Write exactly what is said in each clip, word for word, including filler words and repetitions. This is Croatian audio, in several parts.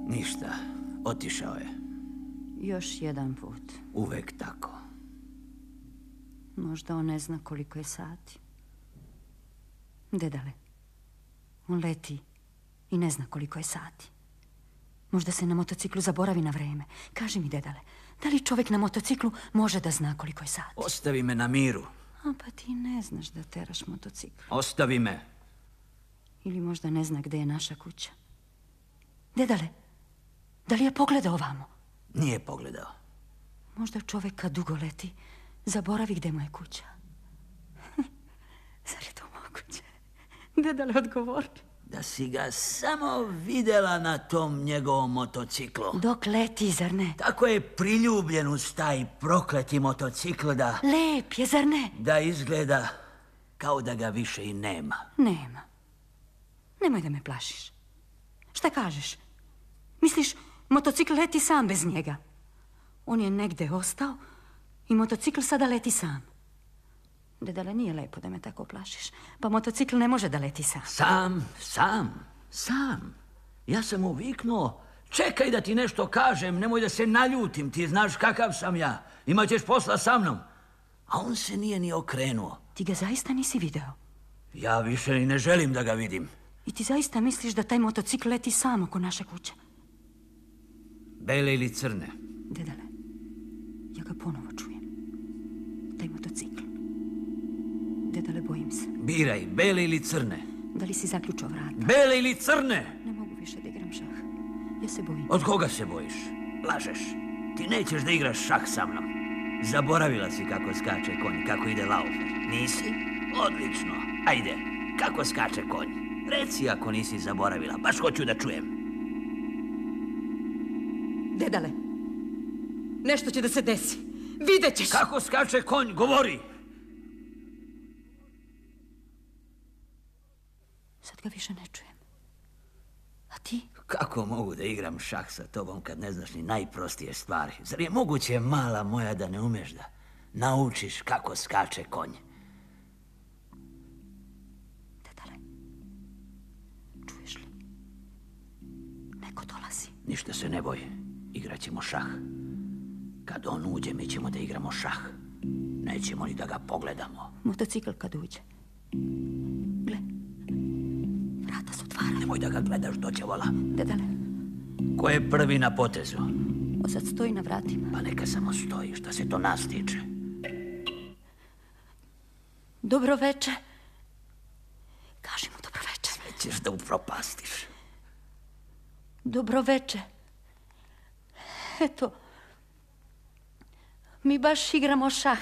Ništa, otišao je. Još jedan put. Uvek tako. Možda on ne zna koliko je sati. Dedale, on leti i ne zna koliko je sati. Možda se na motociklu zaboravi na vreme. Kaži mi, dedale, da li čovjek na motociklu može da zna koliko je sati? Ostavi me na miru. A pa ti ne znaš da teraš motocikl. Ostavi me. Ili možda ne zna gde je naša kuća. Dedale, da li je pogledao ovamo? Nije pogledao. Možda čovjek kad dugo leti zaboravi gde mu je kuća. Zar je to moguće? Dedale, odgovori. Da si ga samo videla na tom njegovom motociklu. Dok leti, zar ne? Tako je priljubljen uz taj prokleti motocikl da... Lep je, zar ne? Da izgleda kao da ga više i nema. Nema. Nemoj da me plašiš. Šta kažeš? Misliš, motocikl leti sam bez njega? On je negde ostao i motocikl sada leti sam. Dedale, nije lepo da me tako plašiš. Pa motocikl ne može da leti sam. Sam, sam, sam. Ja sam mu viknuo, čekaj da ti nešto kažem, nemoj da se naljutim, ti znaš kakav sam ja. Imaćeš posla sa mnom. A on se nije ni okrenuo. Ti ga zaista nisi video? Ja više ni ne želim da ga vidim. I ti zaista misliš da taj motocikl leti sam oko naše kuće? Bele ili crne? Dedale, ja ga ponovo čujem. Taj motocikl. Dedale, bojim se. Biraj, bele ili crne? Da li si zaključao vrata? Bele ili crne? Ne mogu više da igram šah. Ja se bojim. Od koga se bojiš? Lažeš. Ti nećeš da igraš šah sa mnom. Zaboravila si kako skače konj, kako ide laufer. Nisi? Odlično. Ajde, kako skače konj? Reci ako nisi zaboravila, baš hoću da čujem. Dedale, nešto će da se desi. Vidjet ćeš. Kako skače konj? Govori. Sad ga više ne čujem. A ti? Kako mogu da igram šah sa tobom kad ne znaš ni najprostije stvari? Zar je moguće, mala moja, da ne umeš da naučiš kako skače konj? Dedale, čuješ li? Neko dolazi. Ništa se ne boj. Igraćemo šah. Kad on uđe, mi ćemo da igramo šah. Nećemo ni da ga pogledamo. Motocikl kad uđe. Gle, vrata se otvaraju. Nemoj da ga gledaš, doće vola. Dedale. Ko je prvi na potezu? On sad stoji na vratima. Pa neka samo stoji, šta se to nas tiče. Dobro veče. Kaži mu dobro veče. Sve ćeš da upropastiš. Dobro veče. Eto, mi baš igramo šah.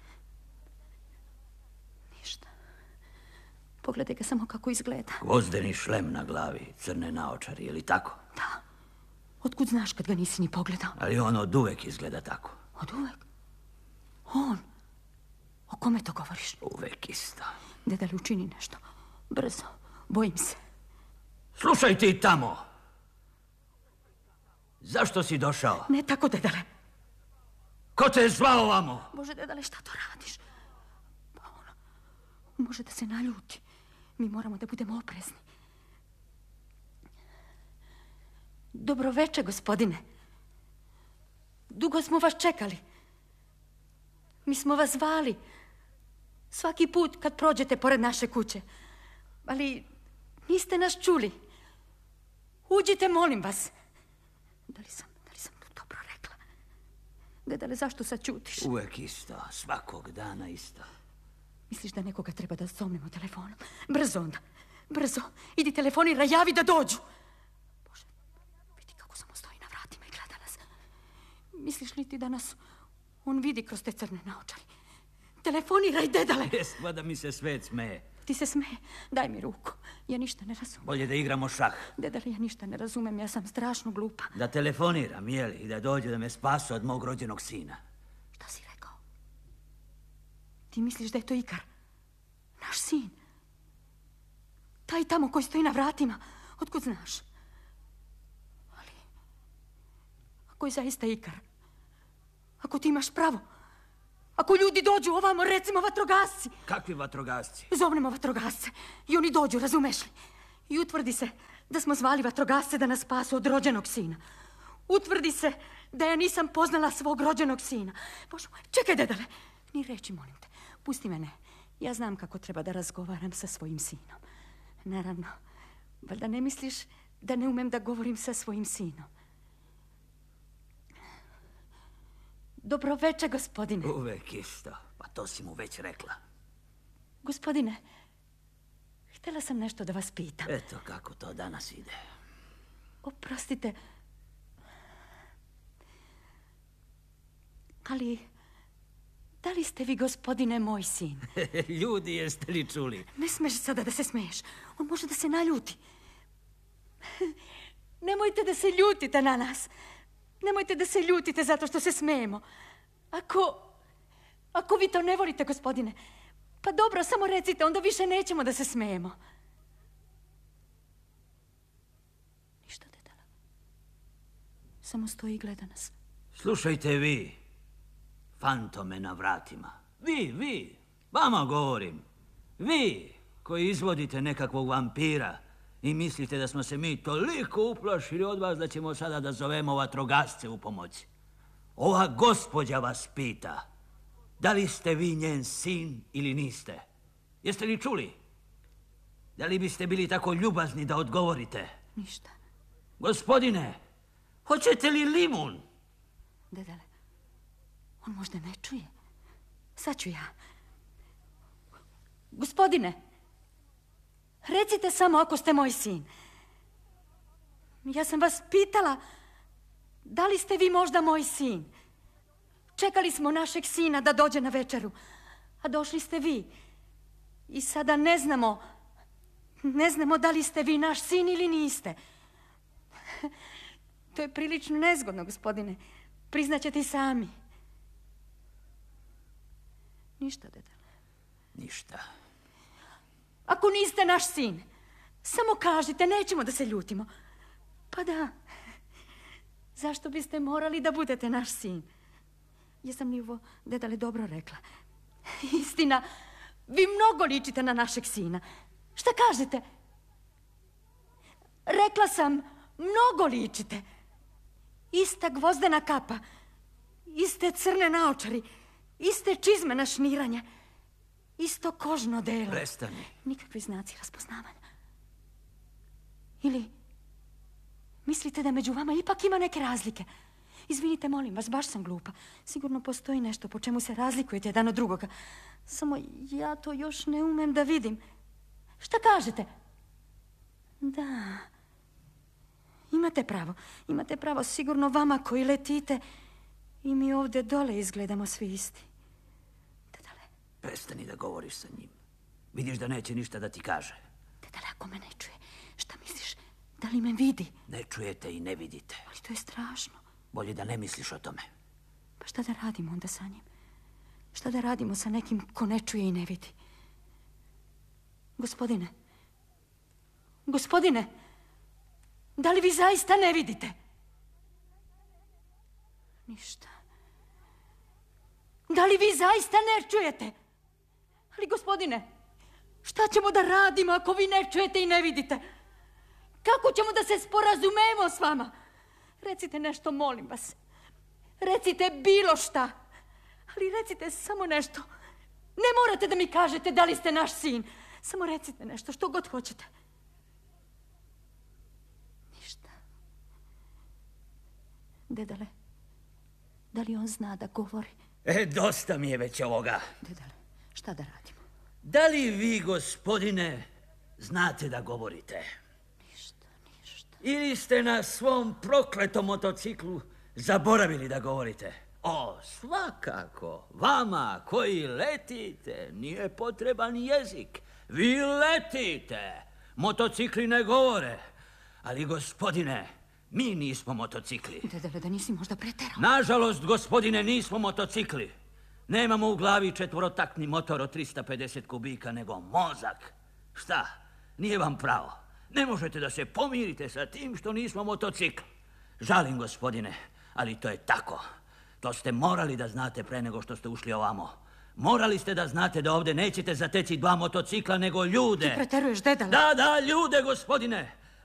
Ništa. Pogledaj ga samo kako izgleda. Gvozdeni šlem na glavi, crne naočari, je li tako? Da. Otkud znaš kad ga nisi ni pogledao? Ali on od uvek izgleda tako. Od uvek? On? O kome to govoriš? Uvek isto. Dedale, učini nešto. Brzo. Bojim se. Slušaj ti tamo! Zašto si došao? Ne tako, dedale. Ko te je zvao ovamo? Bože, dedale, šta to radiš? Pa ono, može da se naljuti. Mi moramo da budemo oprezni. Dobro veče, gospodine. Dugo smo vas čekali. Mi smo vas zvali. Svaki put kad prođete pored naše kuće. Ali niste nas čuli. Uđite, molim vas. Da li sam, da li sam to dobro rekla? Dedale, zašto sad ćutiš? Uvek isto, svakog dana isto. Misliš da nekoga treba da zovnemo telefonom? Brzo onda, brzo. Idi telefonira, javi da dođu. Bože, vidi kako samo stoji na vratima i gleda nas. Misliš li ti da nas on vidi kroz te crne naočari? Telefoniraj, dedale. Jes, pa da mi se svet smeje. Ti se smeje, daj mi ruku. Ja ništa ne razumem. Bolje da igramo šah. Dedale, ja ništa ne razumem, ja sam strašno glupa. Da telefoniram, jeli, i da dođe da me spasu od mog rođenog sina. Šta si rekao? Ti misliš da je to Ikar? Naš sin? Taj tamo koji stoji na vratima? Otkud znaš? Ali, ako je zaista Ikar, ako ti imaš pravo, ako ljudi dođu ovamo, recimo vatrogasci. Kakvi vatrogasci? Zovnemo vatrogasce i oni dođu, razumeš li? I utvrdi se da smo zvali vatrogasce da nas spasu od rođenog sina. Utvrdi se da ja nisam poznala svog rođenog sina. Bože moj, čekaj, dedale. Ni reći, molim te. Pusti mene. Ja znam kako treba da razgovaram sa svojim sinom. Naravno, valjda ne misliš da ne umem da govorim sa svojim sinom. Dobro veče, gospodine. Uvek isto. Pa to si mu već rekla. Gospodine, htjela sam nešto da vas pitam. Eto kako to danas ide. Oprostite. Ali, da li ste vi, gospodine, moj sin? Ljudi, jeste li čuli? Ne smiješ sada da se smiješ. On može da se naljuti. Nemojte da se ljutite na nas. Nemojte da se ljutite zato što se smijemo. Ako... Ako vi to ne volite, gospodine, pa dobro, samo recite, onda više nećemo da se smijemo. Ništa, dedala. Samo stoji i gleda nas. Slušajte vi, fantome na vratima. Vi, vi, vama govorim. Vi koji izvodite nekakvog vampira i mislite da smo se mi toliko uplašili od vas da ćemo sada da zovemo vatrogasce u pomoć. Ova gospođa vas pita, da li ste vi njen sin ili niste? Jeste li čuli? Da li biste bili tako ljubazni da odgovorite? Ništa. Gospodine, hoćete li limun? Dedale, on možda ne čuje. Sad ću ja. Gospodine, recite samo ako ste moj sin. Ja sam vas pitala, da li ste vi možda moj sin? Čekali smo našeg sina da dođe na večeru, a došli ste vi. I sada ne znamo, ne znamo da li ste vi naš sin ili niste. To je prilično nezgodno, gospodine. Priznaćete i sami. Ništa, dedale. Ništa. Ako niste naš sin, samo kažite, nećemo da se ljutimo. Pa da, zašto biste morali da budete naš sin? Jesam li ovo, dedale, dobro rekla? Istina, vi mnogo ličite na našeg sina. Šta kažete? Rekla sam, mnogo ličite. Ista gvozdena kapa, iste crne naočari, iste čizme na šniranje, isto kožno delo. Prestani. Nikakvi znaci raspoznavanja. Ili mislite da među vama ipak ima neke razlike? Izvinite, molim vas, baš sam glupa. Sigurno postoji nešto po čemu se razlikujete jedan od drugoga. Samo ja to još ne umem da vidim. Šta kažete? Da, imate pravo. Imate pravo, sigurno vama koji letite i mi ovdje dole izgledamo svi isti. Dedale. Prestani da govoriš sa njim. Vidiš da neće ništa da ti kaže. Dedale, ako me ne čuje, šta misliš? Da li me vidi? Ne čujete i ne vidite. Ali to je strašno. Bolje da ne misliš o tome. Pa šta da radimo onda sa njim? Šta da radimo sa nekim ko ne čuje i ne vidi? Gospodine, gospodine, da li vi zaista ne vidite? Ništa. Da li vi zaista ne čujete? Ali gospodine, šta ćemo da radimo ako vi ne čujete i ne vidite? Kako ćemo da se sporazumemo s vama? Recite nešto, molim vas. Recite bilo šta. Ali recite samo nešto. Ne morate da mi kažete da li ste naš sin. Samo recite nešto, što god hoćete. Ništa. Dedale, da li on zna da govori? E, dosta mi je već ovoga. Dedale, šta da radimo? Da li vi, gospodine, znate da govorite? Ništa, ništa. Ili ste na svom prokletom motociklu zaboravili da govorite? O, svakako, vama koji letite nije potreban jezik. Vi letite, motocikli ne govore. Ali, gospodine, mi nismo motocikli. Dedale, da nisi možda preterao? Nažalost, gospodine, nismo motocikli. Nemamo u glavi četvorotakni motor od trista pedeset kubika, nego mozak. Šta? Nije vam pravo. Ne možete da se pomirite sa tim što nismo motocikl. Žalim, gospodine, ali to je tako. To ste morali da znate pre nego što ste ušli ovamo. Morali ste da znate da ovdje nećete zateći dva motocikla, nego ljude. Ti preteruješ, dedale. Da, da, ljude, gospodine.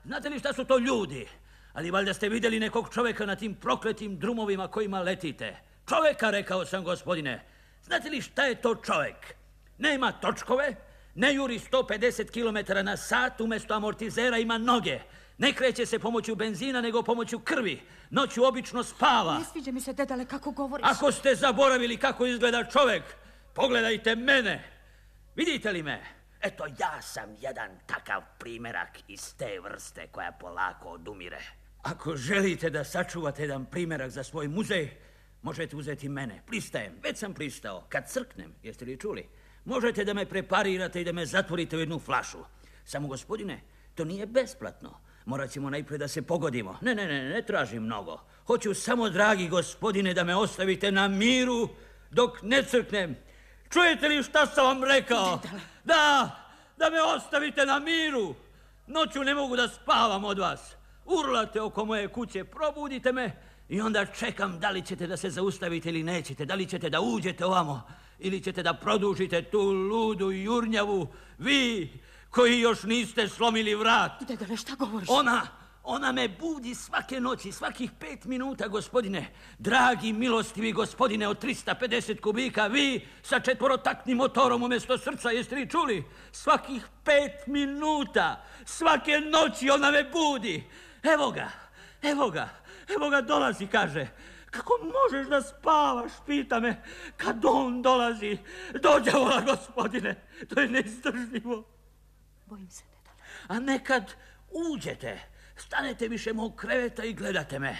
Znate li šta su to ljudi? Ali valjda ste vidjeli nekog čovjeka na tim prokletim drumovima kojima letite. Čovjeka, rekao sam, gospodine. Znate li šta je to čovjek? Nema točkove, ne juri sto pedeset kilometara na sat, umjesto amortizera ima noge. Ne kreće se pomoću benzina, nego pomoću krvi. Noću obično spava. Ne sviđa mi se, dedale, kako govoriš. Ako ste zaboravili kako izgleda čovjek, pogledajte mene. Vidite li me? Eto, ja sam jedan takav primjerak iz te vrste koja polako odumire. Ako želite da sačuvate jedan primjerak za svoj muzej, možete uzeti mene. Pristajem, već sam pristao. Kad crknem, jeste li čuli? Možete da me preparirate i da me zatvorite u jednu flašu. Samo, gospodine, to nije besplatno. Morat ćemo najprije da se pogodimo. Ne, ne, ne, ne tražim mnogo. Hoću samo, dragi gospodine, da me ostavite na miru dok ne crknem. Čujete li šta sam vam rekao? Da, da me ostavite na miru. Noću ne mogu da spavam od vas. Urlate oko moje kuće, probudite me i onda čekam da li ćete da se zaustavite ili nećete. Da li ćete da uđete ovamo ili ćete da produžite tu ludu jurnjavu. Vi koji još niste slomili vrat. Dedale, šta govoriš? Ona, ona me budi svake noći, svakih pet minuta, gospodine. Dragi, milostivi gospodine od tristo pedeset kubika, vi sa četvorotaktnim motorom umjesto srca, jeste li čuli? Svakih pet minuta, svake noći ona me budi. Evo ga, evo ga, evo ga dolazi, kaže. Kako možeš da spavaš, pita me, kad on dolazi. Dođe vola, gospodine, to je neizdržljivo. Bojim se, dedale. A nekad uđete, stanete više mog kreveta i gledate me.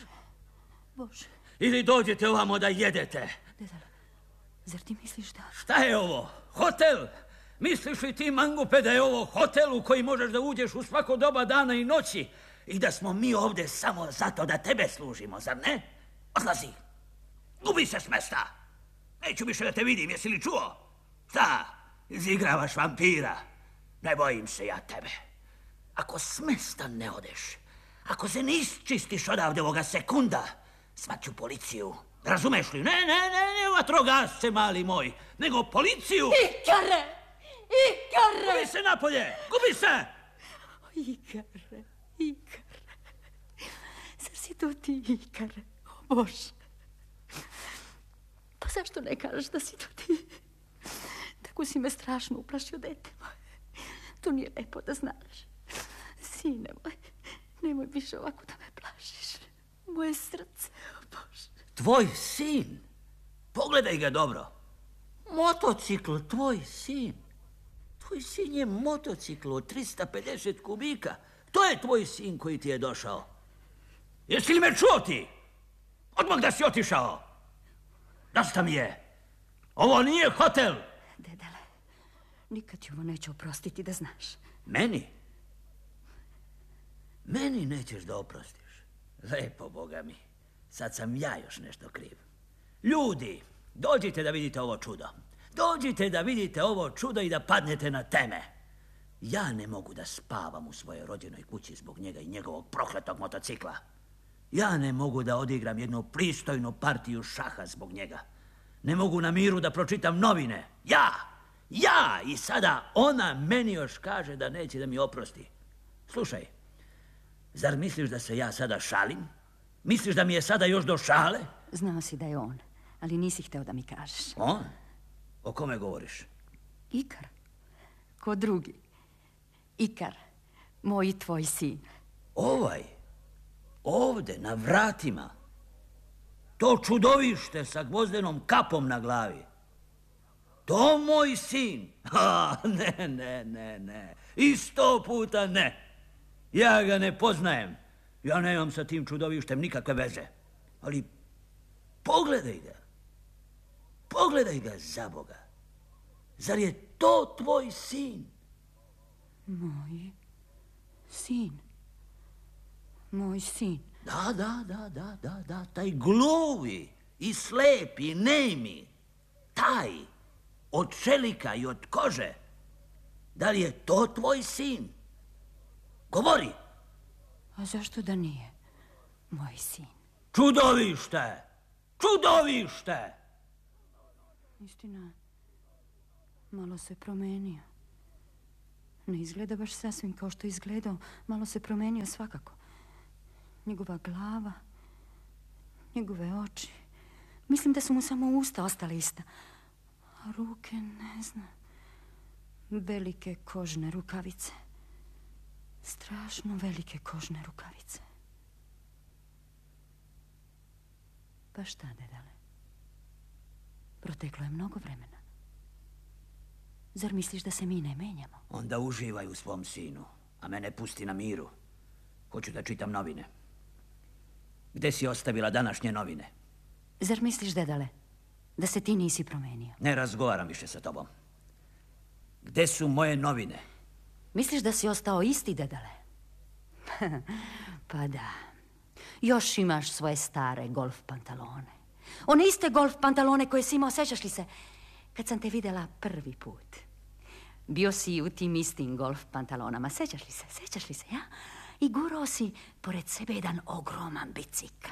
Bože. Ili dođete ovamo da jedete. Dedale, zar ti misliš da... Šta je ovo? Hotel? Misliš li ti, mangupe, da je ovo hotel u koji možeš da uđeš u svako doba dana i noći i da smo mi ovdje samo zato da tebe služimo, zar ne? Odlazi. Gubi se s mesta. Neću više da te vidim, jesi li čuo? Šta? Izigravaš vampira. Ne bojim se ja tebe. Ako s mesta ne odeš, ako se ne isčistiš odavde ovoga sekunda, svaću policiju. Razumeš li? Ne, ne, ne, ne vatrogasce, mali moj, nego policiju. Ikare! Ikare! Gubi se napolje! Gubi se! Ikare, Ikare. Zar si to ti, Ikare? O Bože. Pa zašto ne kažeš da si to ti? Tako si me strašno uplašio, dete moje. To nije lepo da znaš. Sine moj, nemoj više ovako da me plašiš. Moje srce, o Bože. Tvoj sin? Pogledaj ga dobro. Motocikl, tvoj sin. Tvoj sin je motocikl od tristo pedeset kubika. To je tvoj sin koji ti je došao. Jesi li me čuo ti? Odmah da si otišao. Dosta mi je. Ovo nije hotel. Dedale, nikad ti ovo neću oprostiti, da znaš. Meni? Meni nećeš da oprostiš. Lepo, Boga mi. Sad sam ja još nešto kriv. Ljudi, dođite da vidite ovo čudo. Dođite da vidite ovo čudo i da padnete na teme. Ja ne mogu da spavam u svojoj rođenoj kući zbog njega i njegovog prokletog motocikla. Ja ne mogu da odigram jednu pristojnu partiju šaha zbog njega. Ne mogu na miru da pročitam novine. Ja! Ja! I sada ona meni još kaže da neće da mi oprosti. Slušaj, zar misliš da se ja sada šalim? Misliš da mi je sada još do šale? Znao si da je on, ali nisi hteo da mi kažeš. On? O kome govoriš? Ikar. Ko drugi. Ikar, moj i tvoj sin. Ovaj? Ovde, na vratima? To čudovište sa gvozdenom kapom na glavi? To moj sin? Ha, ne, ne, ne, ne. I sto puta ne. Ja ga ne poznajem. Ja nemam sa tim čudovištem nikakve veze. Ali pogledaj ga. Pogledaj ga, za Boga. Zar je to tvoj sin? Moj sin. Moj sin. Da, da, da, da, da, da. Taj gluvi i slepi, nemi. Taj. Od čelika i od kože. Da li je to tvoj sin? Govori. A zašto da nije moj sin? Čudovište! Čudovište! Istina, malo se promenio. Ne izgleda baš sasvim kao što je izgledao. Malo se promenio svakako. Njegova glava, njegove oči. Mislim da su mu samo usta ostale ista. A ruke, ne znam. Velike kožne rukavice. Strašno velike kožne rukavice. Pa šta, dedale? Proteklo je mnogo vremena. Zar misliš da se mi ne menjamo? Onda uživaj u svom sinu, a mene pusti na miru. Hoću da čitam novine. Gde si ostavila današnje novine? Zar misliš, dedale, da se ti nisi promenio? Ne razgovaram više sa tobom. Gde su moje novine? Misliš da si ostao isti, dedale? Pa da. Još imaš svoje stare golf pantalone. One iste golf pantalone koje si imao, sećaš li se? Kad sam te videla prvi put. Bio si u tim istim golf pantalonama, sećaš li se? Sećaš li se, ja? I gurao si pored sebe jedan ogroman bicikl.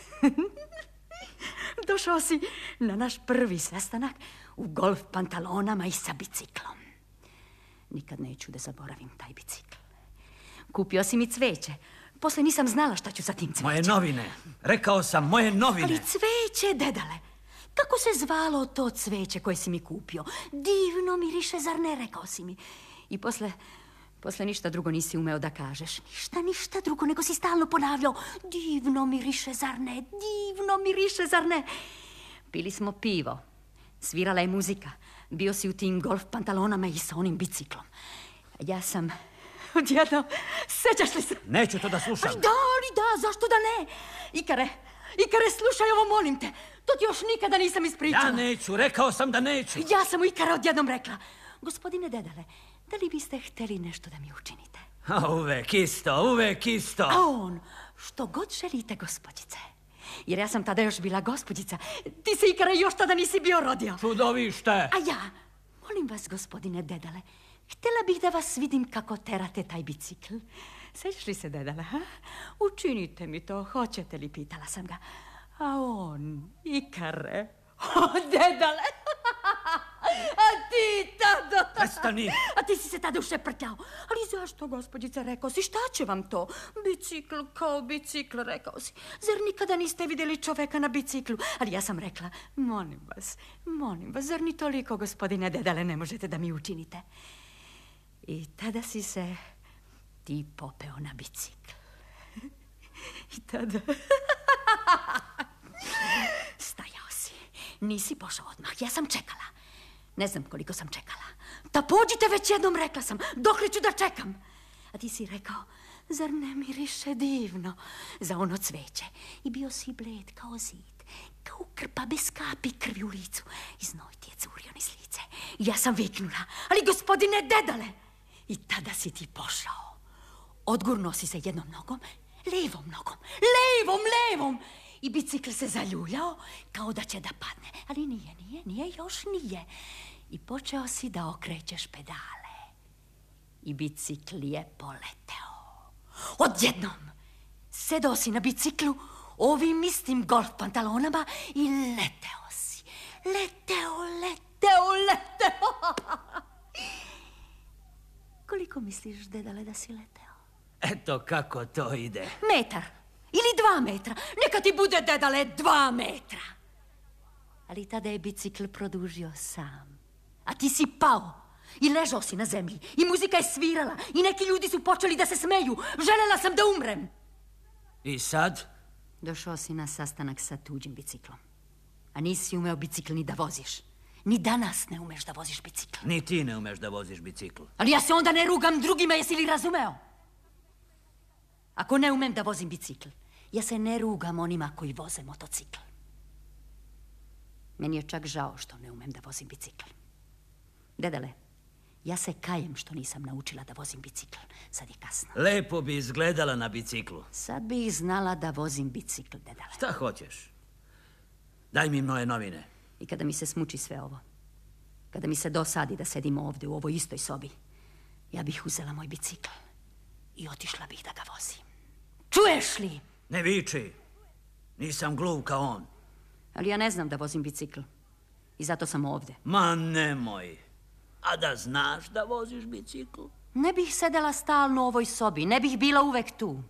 Došao si na naš prvi sastanak u golf pantalonama i sa biciklom. Nikad neću da zaboravim taj bicikl. Kupio si mi cveće. Posle nisam znala šta ću sa tim cvećem. Moje novine. Rekao sam, moje novine. Ali cveće, dedale. Kako se zvalo to cveće koje si mi kupio? Divno miriše, zar ne, rekao si mi. I posle, posle ništa drugo nisi umeo da kažeš. Ništa, ništa drugo, nego si stalno ponavljao. Divno miriše, zar ne? Divno miriše, zar ne? Pili smo pivo. Svirala je muzika. Bio si u tim golf pantalonama i sa onim biciklom. Ja sam... Odjedno, sećaš li se? Neću to da slušam. Ali da, ali da, zašto da ne? Ikare, Ikare, slušaj ovo, molim te. To ti još nikada nisam ispričala. Ja neću, rekao sam da neću. Ja sam u Ikare odjednom rekla. Gospodine dedale, da li biste hteli nešto da mi učinite? A uvek isto, uvek isto. A on, što god želite, gospođice. Jer ja sam tada još bila gospođica. Ti se, Ikare, još tada nisi bio rodio. Čudovište. A ja, molim vas, gospodine dedale, htjela bih da vas vidim kako terate taj bicikl. Sećaš li se, dedale, ha? Učinite mi to, hoćete li, pitala sam ga. A on, Ikare, o, dedale, a ti, tado. Prestani. A ti si se tada ušeprtljao. Ali zašto, gospođice, rekao si, šta će vam to? Bicikl kao bicikl, rekao si. Zar nikada niste vidjeli čoveka na biciklu? Ali ja sam rekla, molim vas, molim vas, zar ni toliko, gospodine dedale, ne možete da mi učinite? I tada si se ti popeo na bicikl. I tada... Stajao si. Nisi pošao odmah. Ja sam čekala. Ne znam koliko sam čekala. Da pođite, već jednom rekla sam. Dokle ću da čekam? A ti si rekao, zar ne miriše divno za ono cveće? I bio si bled kao zid. Kao krpa bez kapi krvi u licu. I znoj ti je curio niz lice. I ja sam viknula, ali gospodine dedale! I tada si ti pošao. Odgurno si se jednom nogom, levom nogom, levom, levom. I bicikl se zaljuljao kao da će da padne. Ali nije, nije, nije, još nije. I počeo si da okrećeš pedale. I bicikl je poleteo. Odjednom sedao si na biciklu ovim istim golf pantalonama i leteo si. Leteo, leteo, leteo. Koliko misliš, dedale, da si leteo? Eto kako to ide. Metar. Ili dva metra. Neka ti bude, dedale, dva metra. Ali tada je bicikl produžio sam. A ti si pao. I ležao si na zemlji. I muzika je svirala. I neki ljudi su počeli da se smeju. Želela sam da umrem. I sad? Došao si na sastanak sa tuđim biciklom. A nisi umeo bicikl ni da voziš. Ni danas ne umeš da voziš bicikl. Ni ti ne umeš da voziš bicikl. Ali ja se onda ne rugam drugima, jesi li razumeo? Ako ne umem da vozim bicikl, ja se ne rugam onima koji voze motocikl. Meni je čak žao što ne umem da vozim bicikl. Dedale, ja se kajem što nisam naučila da vozim bicikl. Sad je kasno. Lepo bi izgledala na biciklu. Sad bih znala da vozim bicikl, dedale. Šta hoćeš? Daj mi moje novine. I kada mi se smuči sve ovo, kada mi se dosadi da sedim ovdje u ovoj istoj sobi, ja bih uzela moj bicikl i otišla bih da ga vozim. Čuješ li? Ne viči. Nisam gluv kao on. Ali ja ne znam da vozim bicikl. I zato sam ovdje. Ma nemoj. A da znaš da voziš bicikl? Ne bih sedela stalno u ovoj sobi, ne bih bila uvek tu.